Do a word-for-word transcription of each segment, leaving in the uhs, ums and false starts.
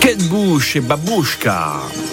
Kate Bush et Babouchka.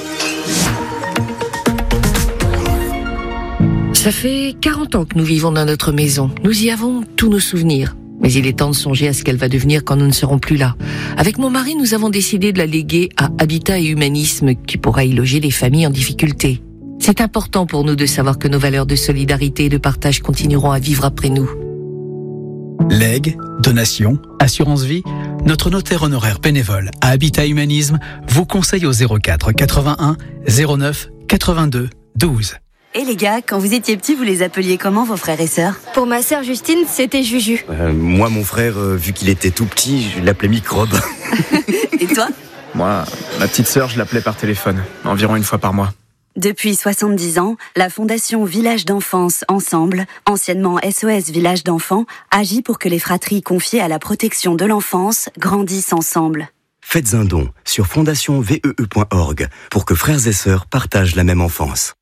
Ça fait quarante ans que nous vivons dans notre maison. Nous y avons tous nos souvenirs. Mais il est temps de songer à ce qu'elle va devenir quand nous ne serons plus là. Avec mon mari, nous avons décidé de la léguer à Habitat et Humanisme, qui pourra y loger les familles en difficulté. C'est important pour nous de savoir que nos valeurs de solidarité et de partage continueront à vivre après nous. Legs, donations, assurance vie, notre notaire honoraire bénévole à Habitat Humanisme vous conseille au zéro quatre quatre-vingt-un zéro neuf quatre-vingt-deux douze. Et hey les gars, quand vous étiez petits, vous les appeliez comment vos frères et sœurs ? Pour ma sœur Justine, c'était Juju. Euh, moi, mon frère, euh, vu qu'il était tout petit, je l'appelais Microbe. Et toi ? Moi, ma petite sœur, je l'appelais par téléphone, environ une fois par mois. Depuis soixante-dix ans, la Fondation Village d'Enfance Ensemble, anciennement S O S Village d'Enfants, agit pour que les fratries confiées à la protection de l'enfance grandissent ensemble. Faites un don sur fondation v e e point org pour que frères et sœurs partagent la même enfance.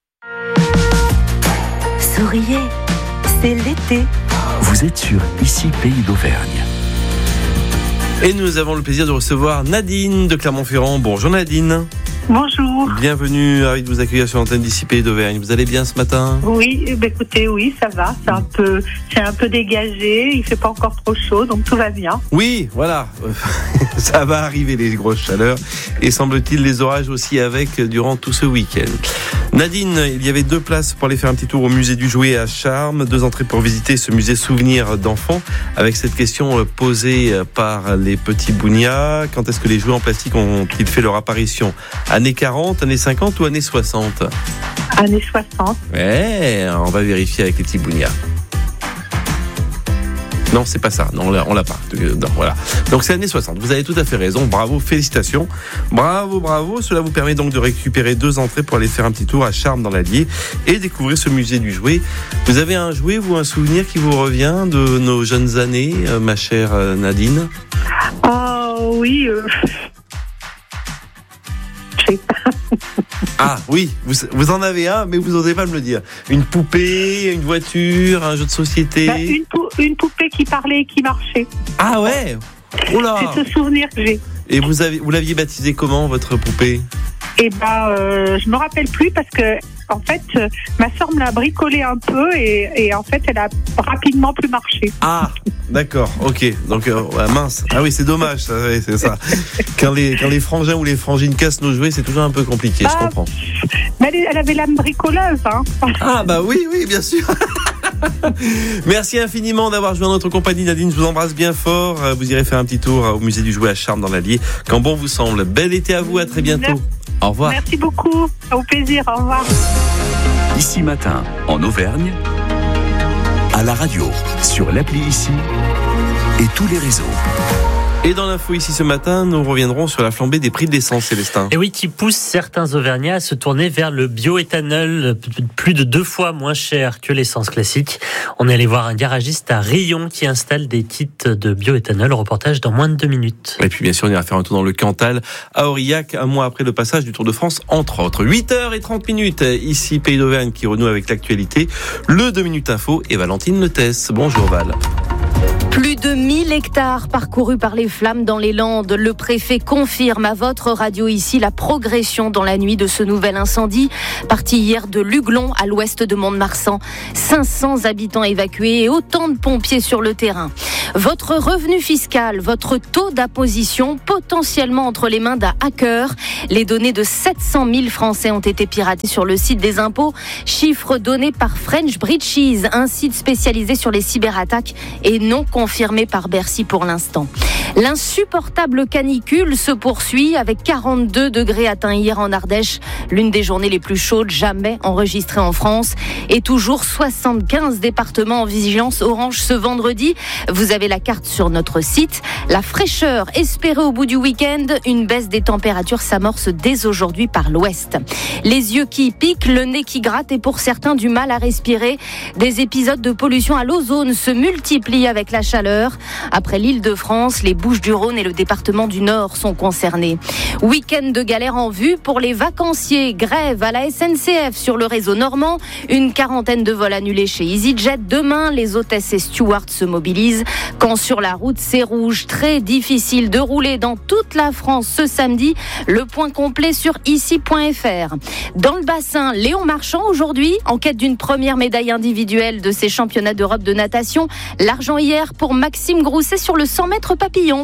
Souriez, c'est l'été. Vous êtes sur Ici Pays d'Auvergne. Et nous avons le plaisir de recevoir Nadine de Clermont-Ferrand. Bonjour Nadine. Bonjour. Bienvenue, ravi de vous accueillir sur l'antenne d'Ici Pays d'Auvergne. Vous allez bien ce matin ? Oui, eh ben écoutez, oui, ça va. C'est un peu, c'est un peu dégagé. Il fait pas encore trop chaud, donc tout va bien. Oui, voilà. Ça va arriver les grosses chaleurs et semble-t-il les orages aussi avec durant tout ce week-end. Nadine, il y avait deux places pour aller faire un petit tour au musée du jouet à Charmes, deux entrées pour visiter ce musée souvenir d'enfants avec cette question posée par les petits Bougnat. Quand est-ce que les jouets en plastique ont-ils fait leur apparition ? Années quarante, années cinquante ou années soixante ? Années soixante. Ouais, on va vérifier avec les petits Bougnat. Non, c'est pas ça. Non, on l'a, on l'a pas. Non, voilà. Donc c'est années soixante. Vous avez tout à fait raison. Bravo, félicitations. Bravo, bravo. Cela vous permet donc de récupérer deux entrées pour aller faire un petit tour à Charmes dans l'Allier et découvrir ce musée du jouet. Vous avez un jouet ou un souvenir qui vous revient de nos jeunes années, ma chère Nadine ? Oh oui. Euh... Je sais pas. Ah oui, vous, vous en avez un, mais vous n'osez pas me le dire. Une poupée, une voiture, un jeu de société. Bah, une, pou- une poupée qui parlait et qui marchait. Ah ouais. Oula. C'est ce souvenir que j'ai. Et vous, avez, vous l'aviez baptisée comment, votre poupée ? Eh ben, euh, je me rappelle plus parce que, en fait, euh, ma sœur me l'a bricolée un peu et, et en fait, elle a rapidement plus marché. Ah, d'accord, ok. Donc, euh, mince. Ah oui, c'est dommage, ça, oui, c'est ça. Quand les, quand les frangins ou les frangines cassent nos jouets, c'est toujours un peu compliqué, ah, je comprends. Mais elle, elle avait l'âme bricoleuse, hein. Ah bah oui, oui, bien sûr. Merci infiniment d'avoir joué en notre compagnie, Nadine. Je vous embrasse bien fort. Vous irez faire un petit tour au musée du jouet à Charmes dans l'Allier quand bon vous semble. Bel été à vous, à très bientôt. Merci. Au revoir. Merci beaucoup. Au plaisir. Au revoir. Ici Matin, en Auvergne, à la radio, sur l'appli Ici et tous les réseaux. Et dans l'info ici ce matin, nous reviendrons sur la flambée des prix de l'essence, Célestin. Et oui, qui pousse certains Auvergnats à se tourner vers le bioéthanol, plus de deux fois moins cher que l'essence classique. On est allé voir un garagiste à Rion qui installe des kits de bioéthanol. Reportage dans moins de deux minutes. Et puis bien sûr, on ira faire un tour dans le Cantal, à Aurillac, un mois après le passage du Tour de France, entre autres. huit heures trente minutes, ici Pays d'Auvergne qui renoue avec l'actualité. Le deux minutes info et Valentine Letesse. Bonjour Val. Plus de mille hectares parcourus par les flammes dans les Landes. Le préfet confirme à votre radio ici la progression dans la nuit de ce nouvel incendie. Parti hier de Luglon à l'ouest de Mont-de-Marsan. cinq cents habitants évacués et autant de pompiers sur le terrain. Votre revenu fiscal, votre taux d'imposition potentiellement entre les mains d'un hacker. Les données de sept cent mille Français ont été piratées sur le site des impôts. Chiffre donné par French Breaches, un site spécialisé sur les cyberattaques et non confirmé par Bercy pour l'instant. L'insupportable canicule se poursuit avec quarante-deux degrés atteints hier en Ardèche, l'une des journées les plus chaudes jamais enregistrées en France, et toujours soixante-quinze départements en vigilance orange ce vendredi. Vous avez la carte sur notre site. La fraîcheur espérée au bout du week-end, une baisse des températures s'amorce dès aujourd'hui par l'ouest. Les yeux qui piquent, le nez qui gratte et pour certains du mal à respirer. Des épisodes de pollution à l'ozone se multiplient avec la chaleur. Après l'Île-de-France, les Bouches-du-Rhône et le département du Nord sont concernés. Week-end de galère en vue pour les vacanciers. Grève à la S N C F sur le réseau normand. Une quarantaine de vols annulés chez EasyJet. Demain, les hôtesses et stewards se mobilisent. Quand sur la route, c'est rouge. Très difficile de rouler dans toute la France ce samedi. Le point complet sur ici point f r. Dans le bassin, Léon Marchand aujourd'hui, en quête d'une première médaille individuelle de ces championnats d'Europe de natation. L'argent hier pour Maxime Grousset sur le cent mètres papillon.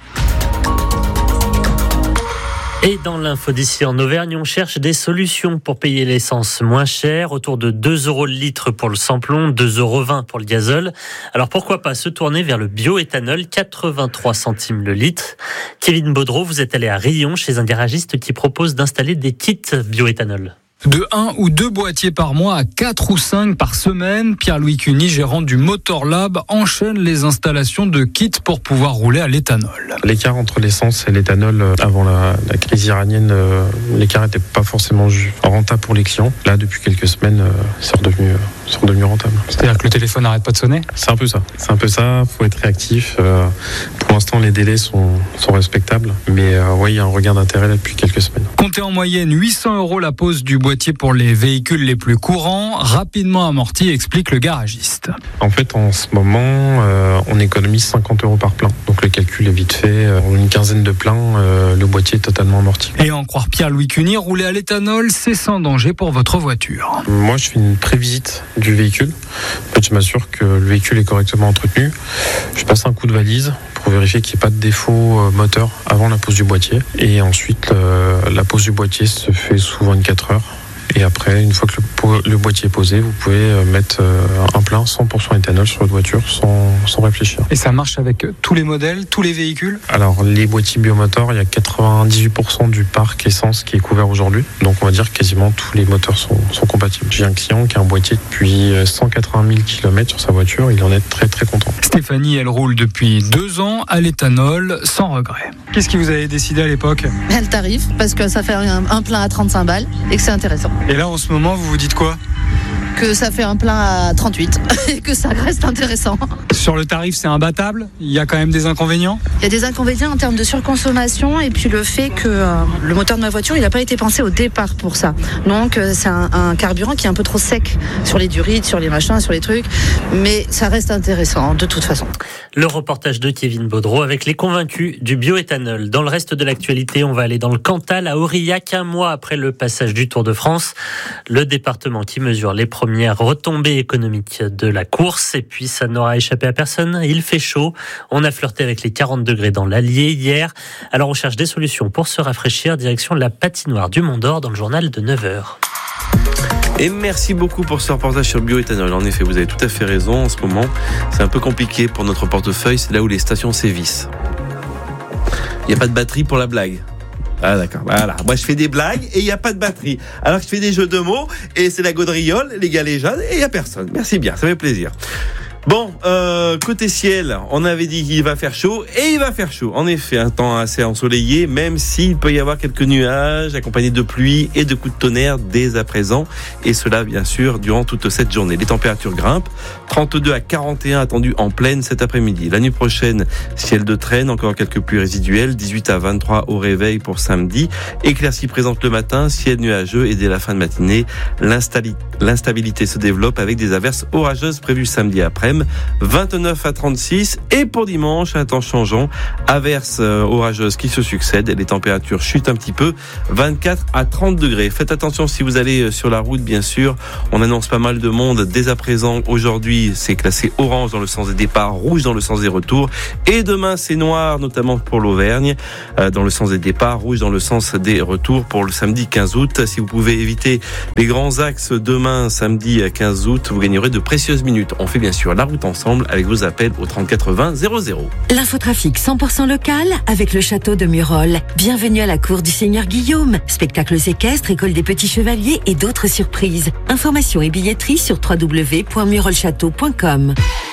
Et dans l'info d'ici en Auvergne, on cherche des solutions pour payer l'essence moins chère, autour de deux euros le litre pour le samplon, deux euros vingt pour le gazole. Alors pourquoi pas se tourner vers le bioéthanol, quatre-vingt-trois centimes le litre. Kevin Baudreau, vous êtes allé à Rion chez un garagiste qui propose d'installer des kits bioéthanol. De un ou deux boîtiers par mois à quatre ou cinq par semaine, Pierre-Louis Cuny, gérant du Motor Lab, enchaîne les installations de kits pour pouvoir rouler à l'éthanol. L'écart entre l'essence et l'éthanol, avant la, la crise iranienne, l'écart n'était pas forcément rentable pour les clients. Là, depuis quelques semaines, c'est redevenu, c'est redevenu rentable. C'est-à-dire que le téléphone n'arrête pas de sonner ? C'est un peu ça. C'est un peu ça, il faut être réactif. Pour l'instant, les délais sont, sont respectables, mais oui, il y a un regain d'intérêt là depuis quelques semaines. Comptez en moyenne huit cents euros la pose du boîtier pour les véhicules les plus courants, rapidement amorti, explique le garagiste. En fait, en ce moment, euh, on économise cinquante euros par plein. Donc le calcul est vite fait. En une quinzaine de pleins, euh, le boîtier est totalement amorti. Et en croire Pierre-Louis Cuny, rouler à l'éthanol, c'est sans danger pour votre voiture. Moi, je fais une prévisite du véhicule. En fait, je m'assure que le véhicule est correctement entretenu. Je passe un coup de valise pour vérifier qu'il n'y ait pas de défaut moteur avant la pose du boîtier. Et ensuite, euh, la pose du boîtier se fait sous vingt-quatre heures. Et après, une fois que le, le boîtier est posé, vous pouvez mettre un plein cent pour cent éthanol sur votre voiture sans, sans réfléchir. Et ça marche avec tous les modèles, tous les véhicules ? Alors, les boîtiers biomoteurs, il y a quatre-vingt-dix-huit pour cent du parc essence qui est couvert aujourd'hui. Donc, on va dire que quasiment tous les moteurs sont, sont compatibles. J'ai un client qui a un boîtier depuis cent quatre-vingt mille kilomètres sur sa voiture. Il en est très, très content. Stéphanie, elle roule depuis deux ans à l'éthanol sans regret. Qu'est-ce qui vous avez décidé à l'époque ? Le tarif, parce que ça fait un, un plein à trente-cinq balles et que c'est intéressant. Et là, en ce moment, vous vous dites quoi ? Que ça fait un plein à trente-huit et que ça reste intéressant. Sur le tarif, c'est imbattable ? Il y a quand même des inconvénients ? Il y a des inconvénients en termes de surconsommation et puis le fait que euh, le moteur de ma voiture, il n'a pas été pensé au départ pour ça. Donc, euh, c'est un, un carburant qui est un peu trop sec sur les durites, sur les machins, sur les trucs. Mais ça reste intéressant, de toute façon. Le reportage de Kevin Baudreau avec les convaincus du bioéthanol. Dans le reste de l'actualité, on va aller dans le Cantal, à Aurillac, un mois après le passage du Tour de France. Le département qui mesure les premières retombées économiques de la course. Et puis, ça n'aura échappé à personne. Il fait chaud. On a flirté avec les quarante degrés dans l'Allier hier. Alors, on cherche des solutions pour se rafraîchir. Direction la patinoire du Mont d'Or dans le journal de neuf heures. Et merci beaucoup pour ce reportage sur le bioéthanol. En effet, vous avez tout à fait raison. En ce moment, c'est un peu compliqué pour notre portefeuille. C'est là où les stations sévissent. Il n'y a pas de batterie pour la blague. Ah d'accord, voilà. Moi je fais des blagues et il n'y a pas de batterie. Alors que je fais des jeux de mots et c'est la gaudriole, les galéjades et il n'y a personne. Merci bien, ça fait plaisir. Bon, euh, côté ciel, on avait dit qu'il va faire chaud, et il va faire chaud. En effet, un temps assez ensoleillé, même s'il peut y avoir quelques nuages accompagnés de pluie et de coups de tonnerre dès à présent. Et cela, bien sûr, durant toute cette journée. Les températures grimpent. trente-deux à quarante et un attendus en pleine cet après-midi. La nuit prochaine, ciel de traîne, encore quelques pluies résiduelles. dix-huit à vingt-trois au réveil pour samedi. Éclaircies présentes le matin, ciel nuageux et dès la fin de matinée, l'instabilité se développe avec des averses orageuses prévues samedi après-midi. vingt-neuf à trente-six et pour dimanche, un temps changeant, averses orageuses qui se succèdent et les températures chutent un petit peu, vingt-quatre à trente degrés. Faites attention si vous allez sur la route, bien sûr. On annonce pas mal de monde dès à présent. Aujourd'hui, c'est classé orange dans le sens des départs, rouge dans le sens des retours. Et demain, c'est noir, notamment pour l'Auvergne, dans le sens des départs, rouge dans le sens des retours pour le samedi quinze août. Si vous pouvez éviter les grands axes demain, samedi quinze août, vous gagnerez de précieuses minutes. On fait bien sûr la route ensemble avec vos appels au trente-quatre vingt zéro zéro. L'infotrafic cent pour cent local avec le château de Murol. Bienvenue à la cour du Seigneur Guillaume. Spectacles équestres, école des petits chevaliers et d'autres surprises. Informations et billetterie sur w w w point murol château point com.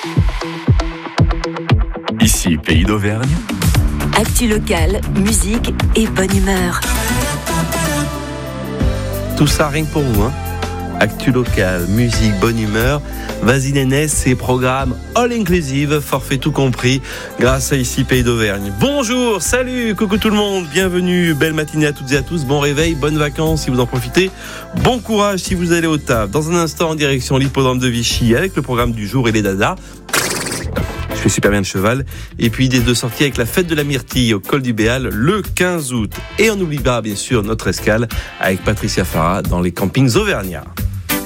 Ici, Pays d'Auvergne. Actu local, musique et bonne humeur. Tout ça rien que pour vous, hein. Actu local, musique, bonne humeur. Vas-y Nénès, c'est programme all inclusive, forfait tout compris, grâce à Ici Pays d'Auvergne. Bonjour, salut, coucou tout le monde, bienvenue, belle matinée à toutes et à tous, bon réveil, bonnes vacances si vous en profitez, bon courage si vous allez au taf. Dans un instant, en direction l'hippodrome de Vichy avec le programme du jour et les dadas. Je fais super bien de cheval. Et puis idée de sortie avec la fête de la myrtille au col du Béal le quinze août. Et on n'oublie pas bien sûr notre escale avec Patricia Farah dans les campings auvergnats.